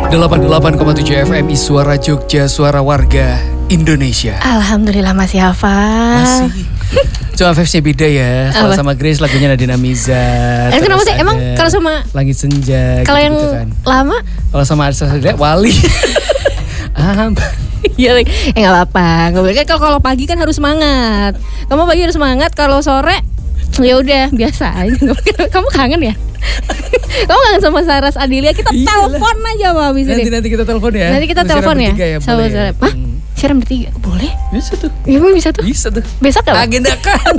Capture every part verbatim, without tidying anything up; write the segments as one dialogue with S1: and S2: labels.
S1: delapan puluh delapan koma tujuh F M Suara Jogja, suara warga Indonesia.
S2: Alhamdulillah masih hafal.
S1: Masih. Cuma vibes-nya beda ya. Kalau sama Grace lagunya Nadine Amizah.
S2: Eh, kenapa sih? Emang kalau sama
S1: Langit Senja.
S2: Kalau yang
S1: gitu kan.
S2: lama?
S1: Kalau sama Arsa Sadria, Wali. ah,
S2: Iya, eh nggak apa-apa. Nggak boleh. Kalau kalau pagi kan harus semangat. Kamu pagi harus semangat. Kalau sore, ya udah biasa aja. Kamu kangen ya? Kamu kangen sama Saras Adelia? Kita telepon aja Pak abis
S1: nanti,
S2: ini.
S1: nanti kita telepon ya.
S2: Nanti kita telepon ya.
S1: ya
S2: Sama
S1: boleh.
S2: Hah? Siaran bertiga? Boleh?
S1: Bisa tuh.
S2: Iya bisa tuh.
S1: Bisa tuh.
S2: Besok ya?
S1: Agendakan.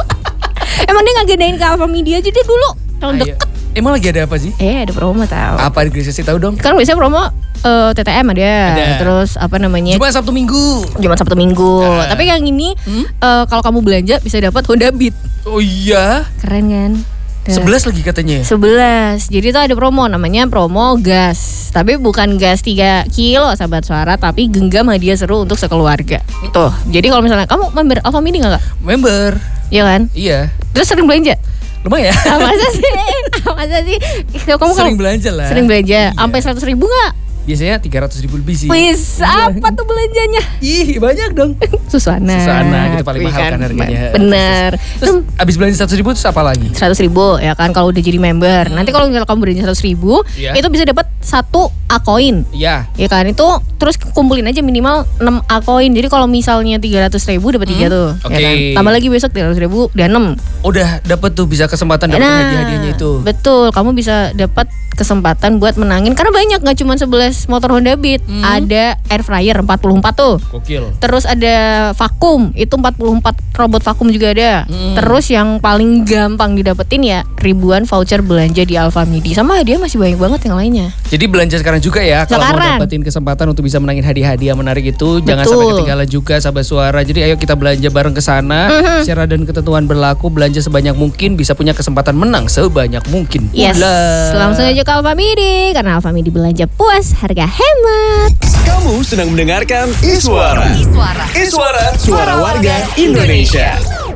S2: Emang dia ngagendain ke Alfa Media aja dia dulu. Kalau
S1: Ayo.
S2: deket.
S1: Emang lagi ada apa sih?
S2: Eh ada promo tau.
S1: Apa di Grace sih tahu dong?
S2: Kan biasanya promo uh, T T M ada.
S1: Ada.
S2: Terus apa namanya?
S1: Cuma Sabtu Minggu.
S2: Jumat Sabtu Minggu.
S1: Nah.
S2: Tapi yang ini hmm? uh, kalau kamu belanja bisa dapat Honda Beat.
S1: Oh iya.
S2: Keren kan?
S1: Sebelas lagi katanya.
S2: Sebelas. Jadi itu ada promo namanya promo gas. Tapi bukan gas tiga kilo sahabat suara, tapi genggam hadiah seru untuk sekeluarga. Tuh. Jadi kalau misalnya kamu member Alfa Mini enggak?
S1: Member.
S2: Iya kan?
S1: Iya.
S2: Terus sering belanja?
S1: Lumayan.
S2: Ah, masa sih? Ah, masa sih? Kamu
S1: sering
S2: kalau
S1: belanja lah.
S2: Sering belanja.
S1: Iya.
S2: Sampai seratus ribu enggak?
S1: Biasanya tiga ratus ribu lebih sih.
S2: Wis, apa tuh belanjanya?
S1: Ih, banyak dong.
S2: Susana.
S1: Susana, gitu paling mahal kan harganya.
S2: Bener.
S1: Terus abis belanja seratus ribu terus apa lagi?
S2: Seratus ribu ya kan kalau udah jadi member. Hmm. Nanti kalau kamu belanja seratus ribu,
S1: yeah.
S2: itu bisa dapat satu A-coin.
S1: Iya.
S2: Ya kan itu terus kumpulin aja minimal enam A-coin. Jadi kalau misalnya tiga ratus ribu dapat tiga hmm. tuh.
S1: Okay.
S2: Ya kan? Tambah lagi besok tiga ratus ribu udah enam.
S1: Udah dapat tuh bisa kesempatan dapat
S2: nah,
S1: hadiah-hadiahnya itu.
S2: Betul, kamu bisa dapat kesempatan buat menangin karena banyak, nggak cuma sebelas motor Honda Beat. Hmm. Ada air fryer empat puluh empat tuh.
S1: Gokil.
S2: Terus ada vakum, itu empat puluh empat robot vakum juga ada. Hmm. Terus yang paling gampang didapetin ya ribuan voucher belanja di Alfa Midi. Sama hadiah masih banyak banget yang lainnya.
S1: Jadi belanja sekarang juga ya kalau mau dapetin kesempatan untuk bisa menangin hadiah-hadiah menarik itu. Betul. Jangan sampai ketinggalan juga sahabat suara. Jadi ayo kita belanja bareng ke sana. Uh-huh. Syarat dan ketentuan berlaku, belanja sebanyak mungkin bisa punya kesempatan menang sebanyak mungkin.
S2: Yes. Ulah. Langsung aja ke Alfa Midi karena Alfa Midi belanja puas, harga hemat.
S3: Kamu sedang mendengarkan Iswara. Iswara. Iswara, suara warga Indonesia.